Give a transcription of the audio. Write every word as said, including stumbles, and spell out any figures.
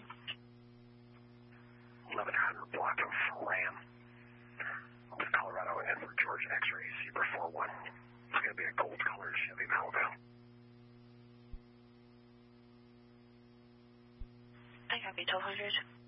eleven hundred block of Ram. With Colorado Edward George X-ray Zebra four one. It's going to be a gold colored Chevy Malibu. I copy twelve hundred.